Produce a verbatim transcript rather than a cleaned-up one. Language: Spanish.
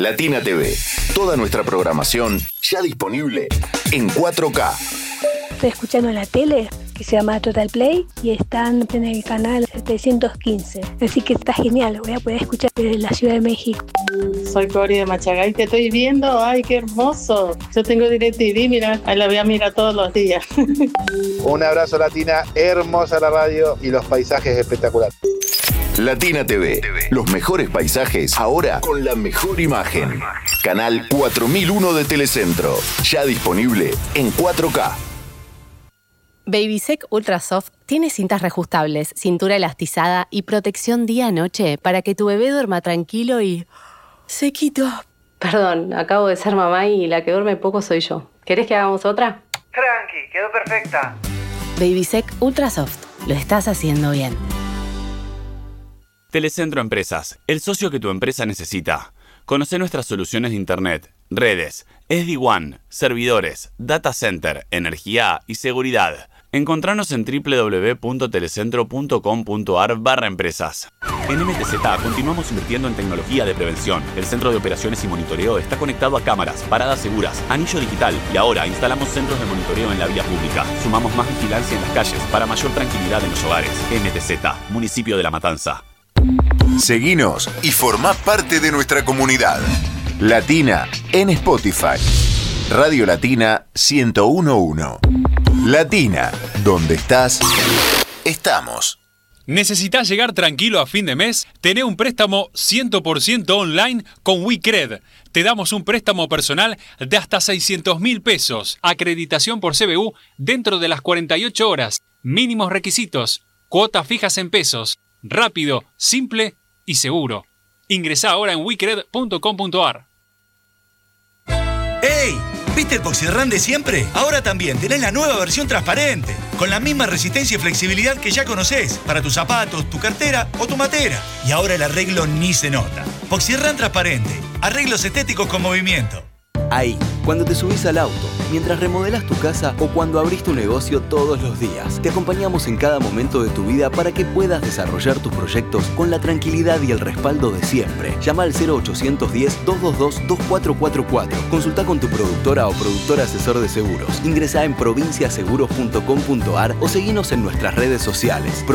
Latina T V. Toda nuestra programación ya disponible en cuatro K. Estoy escuchando la tele que se llama Total Play y están en el canal setecientos quince. Así que está genial, voy a poder escuchar desde la Ciudad de México. Soy Cori de Machagay, te estoy viendo, ay qué hermoso. Yo tengo DirecTV, mira, ahí la voy a mirar todos los días. Un abrazo Latina, hermosa la radio y los paisajes espectaculares. Latina T V, los mejores paisajes ahora con la mejor imagen. Canal cuatro mil uno de Telecentro, ya disponible en cuatro K. Babysec Ultra Soft tiene cintas reajustables, cintura elastizada y protección día-noche para que tu bebé duerma tranquilo y sequito. Perdón, acabo de ser mamá y la que duerme poco soy yo. ¿Querés que hagamos otra? Tranqui, quedó perfecta. Babysec Ultra Soft, lo estás haciendo bien. Telecentro Empresas, el socio que tu empresa necesita. Conoce nuestras soluciones de Internet, redes, S D WAN, servidores, data center, energía y seguridad. Encontranos en doble u doble u doble u punto telecentro punto com punto a r barra empresas. En M T Z continuamos invirtiendo en tecnología de prevención. El centro de operaciones y monitoreo está conectado a cámaras, paradas seguras, anillo digital y ahora instalamos centros de monitoreo en la vía pública. Sumamos más vigilancia en las calles para mayor tranquilidad en los hogares. M T Z, municipio de La Matanza. Seguinos y formá parte de nuestra comunidad. Latina en Spotify. Radio Latina ciento uno punto uno. Latina, donde estás, estamos. ¿Necesitas llegar tranquilo a fin de mes? Tené un préstamo cien por ciento online con WeCred. Te damos un préstamo personal de hasta seiscientos mil pesos. Acreditación por C B U dentro de las cuarenta y ocho horas. Mínimos requisitos. Cuotas fijas en pesos. Rápido, simple y seguro. Ingresá ahora en wecred punto com punto a r. ¡Ey! ¿Viste el Poxirrán de siempre? Ahora también tenés la nueva versión transparente, con la misma resistencia y flexibilidad que ya conocés, para tus zapatos, tu cartera o tu matera. Y ahora el arreglo ni se nota. Poxirrán transparente, arreglos estéticos con movimiento. Ahí, cuando te subís al auto, mientras remodelás tu casa o cuando abrís tu negocio todos los días. Te acompañamos en cada momento de tu vida para que puedas desarrollar tus proyectos con la tranquilidad y el respaldo de siempre. Llama al cero ochocientos diez, doscientos veintidós, veinticuatro cuarenta y cuatro. Consulta con tu productora o productor asesor de seguros. Ingresá en provincia seguros punto com punto a r o seguinos en nuestras redes sociales.